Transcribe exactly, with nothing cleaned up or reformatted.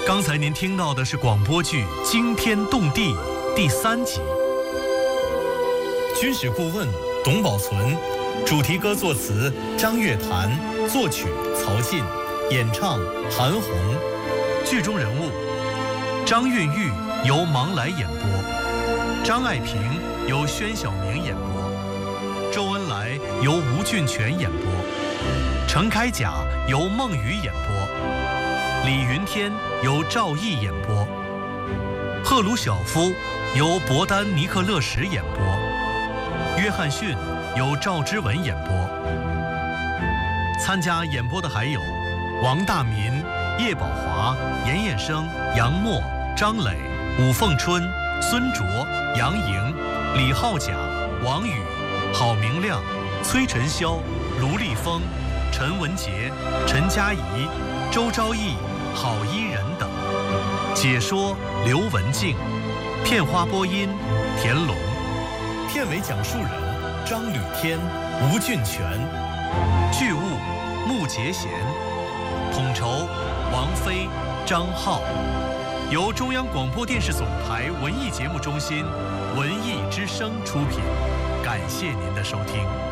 刚才您听到的是广播剧《惊天动地》第三集。军事顾问董宝存，主题歌作词张悦坛，作曲曹进，演唱韩红。剧中人物：张韵玉由芒来演播，张爱萍由宣晓明演播，周恩来由吴俊全演播，程开甲由孟雨演播，李云天由赵毅演播，赫鲁晓夫由伯丹尼克勒什演播，约翰逊由赵之文演播。参加演播的还有王大民、叶宝华、严彦生、杨默、张磊、武凤春、孙卓、杨莹、李浩甲、王宇、郝明亮、崔晨霄、卢立峰、陈文杰、陈佳怡、周昭义、郝依人等。解说刘文静，片花播音田龙，片尾讲述人张吕天、吴俊全，剧务穆杰贤，统筹王飞、张浩。由中央广播电视总台文艺节目中心文艺之声出品，感谢您的收听。